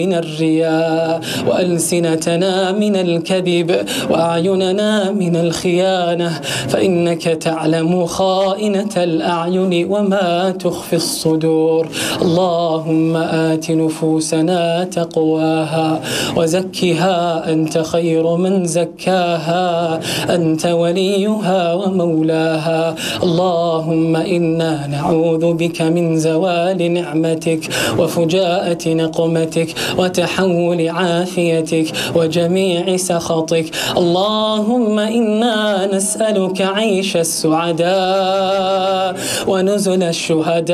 من الرياء، وألسنتنا من الكذب، وأعيننا من الخيانة، فإنك تعلم خائنة الأعين وما تخفي الصدور. اللهم آت نفوسنا تقواها وزكها أنت خير من زكاها، أنت وليها ومولاها. اللهم إنا نعوذ بك من زوال نعمتك وفجاءة نقمتك وتحول عافيتك وجميع سخطك. اللهم إنا نسألك عيش السعداء ونزل الشهداء